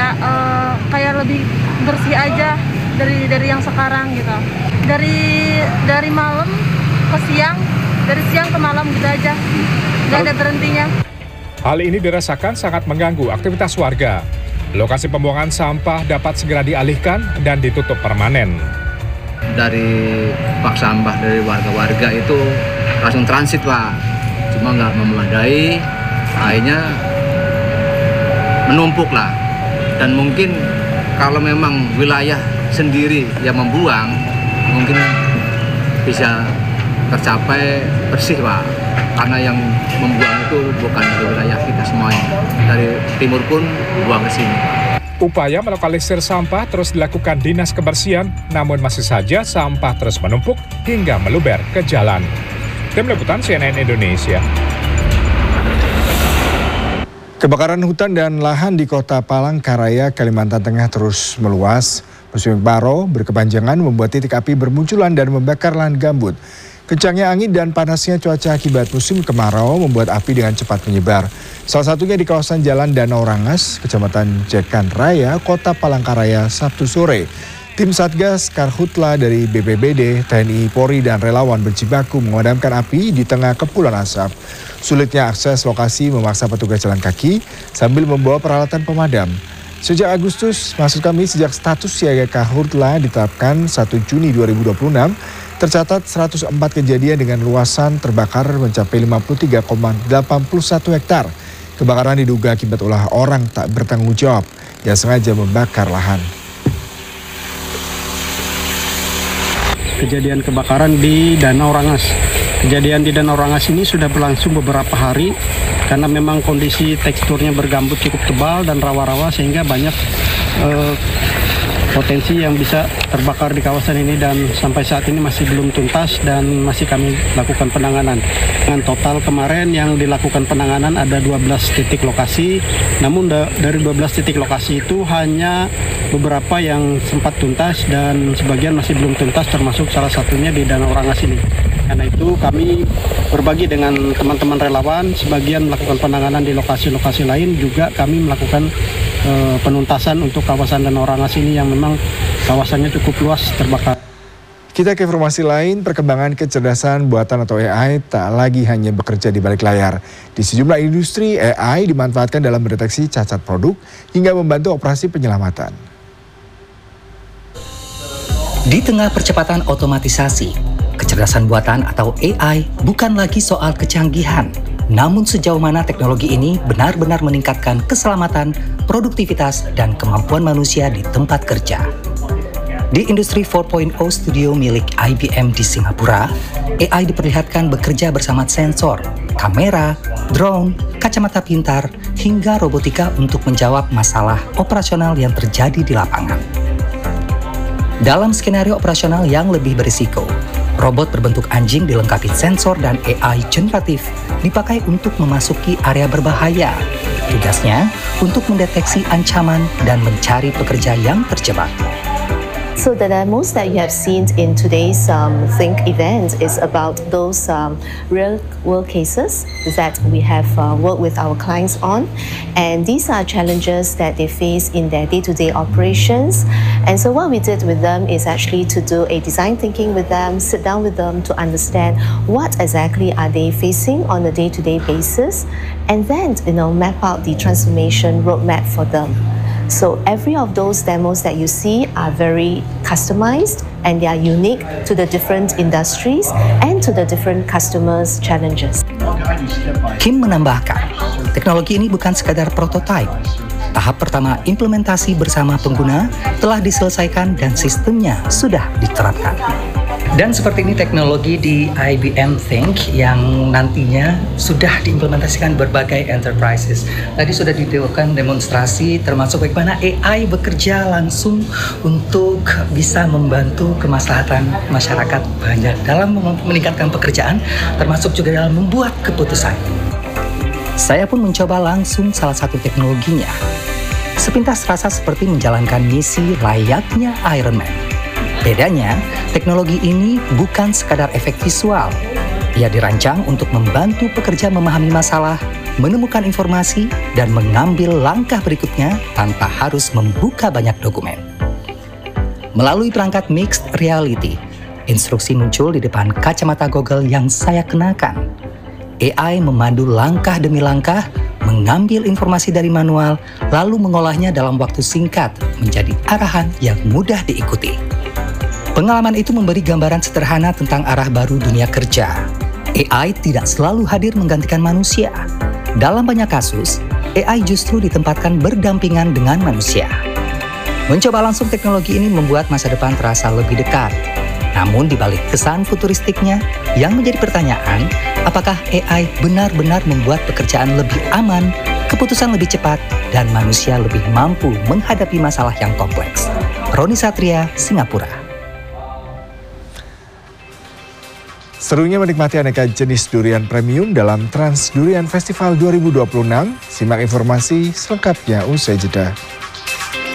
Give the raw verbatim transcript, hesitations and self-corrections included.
kayak uh, kayak lebih bersih aja dari dari yang sekarang gitu. Dari dari malam ke siang, dari siang ke malam gitu aja, nggak ada berhentinya. Hal ini dirasakan sangat mengganggu aktivitas warga. Lokasi pembuangan sampah dapat segera dialihkan dan ditutup permanen. Dari bak sampah dari warga-warga itu langsung transit, Pak. Cuma nggak memadai, akhirnya menumpuk lah. Dan mungkin kalau memang wilayah sendiri yang membuang, mungkin bisa tercapai bersih, Pak. Karena yang membuang itu bukan dari wilayah kita semuanya. Dari timur pun buang ke sini. Upaya melokalisir sampah terus dilakukan Dinas Kebersihan, namun masih saja sampah terus menumpuk hingga meluber ke jalan. Tim Liputan C N N Indonesia. Kebakaran hutan dan lahan di Kota Palangkaraya, Kalimantan Tengah terus meluas. Musim kemarau berkepanjangan membuat titik api bermunculan dan membakar lahan gambut. Kencangnya angin dan panasnya cuaca akibat musim kemarau membuat api dengan cepat menyebar. Salah satunya di kawasan Jalan Danau Rangas, Kecamatan Jekan Raya, Kota Palangkaraya, Sabtu sore. Tim Satgas Karhutla dari B P B D, T N I, Polri, dan relawan berjibaku memadamkan api di tengah kepulan asap. Sulitnya akses lokasi memaksa petugas jalan kaki sambil membawa peralatan pemadam. Sejak Agustus, maksud kami sejak status siaga Karhutla ditetapkan satu Juni dua ribu dua puluh enam, tercatat seratus empat kejadian dengan luasan terbakar mencapai lima puluh tiga koma delapan puluh satu hektar. Kebakaran diduga akibat ulah orang tak bertanggung jawab yang sengaja membakar lahan. Kejadian kebakaran di Danau Rangas. Kejadian di Danau Rangas ini sudah berlangsung beberapa hari karena memang kondisi teksturnya bergambut cukup tebal dan rawa-rawa sehingga banyak eh, potensi yang bisa terbakar di kawasan ini, dan sampai saat ini masih belum tuntas dan masih kami lakukan penanganan. Dengan total kemarin yang dilakukan penanganan ada dua belas titik lokasi, namun da dari dua belas titik lokasi itu hanya beberapa yang sempat tuntas dan sebagian masih belum tuntas, termasuk salah satunya di Danau Rangas ini. Karena itu kami berbagi dengan teman-teman relawan, sebagian melakukan penanganan di lokasi-lokasi lain, juga kami melakukan uh, penuntasan untuk kawasan Danau Rangas ini yang memang kawasannya cukup luas terbakar. Kita ke informasi lain, perkembangan kecerdasan buatan atau A I tak lagi hanya bekerja di balik layar. Di sejumlah industri, A I dimanfaatkan dalam mendeteksi cacat produk hingga membantu operasi penyelamatan. Di tengah percepatan otomatisasi, kecerdasan buatan atau A I bukan lagi soal kecanggihan, namun sejauh mana teknologi ini benar-benar meningkatkan keselamatan, produktivitas, dan kemampuan manusia di tempat kerja. Di industri empat titik nol studio milik I B M di Singapura, A I diperlihatkan bekerja bersama sensor, kamera, drone, kacamata pintar, hingga robotika untuk menjawab masalah operasional yang terjadi di lapangan. Dalam skenario operasional yang lebih berisiko, robot berbentuk anjing dilengkapi sensor dan A I generatif dipakai untuk memasuki area berbahaya. Tugasnya untuk mendeteksi ancaman dan mencari pekerja yang terjebak. So the demos that you have seen in today's um, Think event is about those um, real world cases that we have uh, worked with our clients on, and these are challenges that they face in their day-to-day operations. And so what we did with them is actually to do a design thinking with them, sit down with them to understand what exactly are they facing on a day-to-day basis, and then you know map out the transformation roadmap for them. So every of those demos that you see are very customized and they are unique to the different industries and to the different customers' challenges. Kim menambahkan, teknologi ini bukan sekadar prototipe. Tahap pertama implementasi bersama pengguna telah diselesaikan dan sistemnya sudah diterapkan. Dan seperti ini teknologi di I B M Think yang nantinya sudah diimplementasikan berbagai enterprises. Tadi sudah dilakukan demonstrasi termasuk bagaimana A I bekerja langsung untuk bisa membantu kemaslahatan masyarakat banyak dalam meningkatkan pekerjaan, termasuk juga dalam membuat keputusan. Saya pun mencoba langsung salah satu teknologinya. Sepintas terasa seperti menjalankan misi layaknya Iron Man. Bedanya, teknologi ini bukan sekadar efek visual. Ia dirancang untuk membantu pekerja memahami masalah, menemukan informasi, dan mengambil langkah berikutnya tanpa harus membuka banyak dokumen. Melalui perangkat mixed reality, instruksi muncul di depan kacamata Google yang saya kenakan. A I memandu langkah demi langkah, mengambil informasi dari manual, lalu mengolahnya dalam waktu singkat menjadi arahan yang mudah diikuti. Pengalaman itu memberi gambaran sederhana tentang arah baru dunia kerja. A I tidak selalu hadir menggantikan manusia. Dalam banyak kasus, A I justru ditempatkan berdampingan dengan manusia. Mencoba langsung teknologi ini membuat masa depan terasa lebih dekat. Namun di balik kesan futuristiknya, yang menjadi pertanyaan, apakah A I benar-benar membuat pekerjaan lebih aman, keputusan lebih cepat, dan manusia lebih mampu menghadapi masalah yang kompleks? Roni Satria, Singapura. Serunya menikmati aneka jenis durian premium dalam Trans Durian Festival dua ribu dua puluh enam. Simak informasi selengkapnya usai jeda.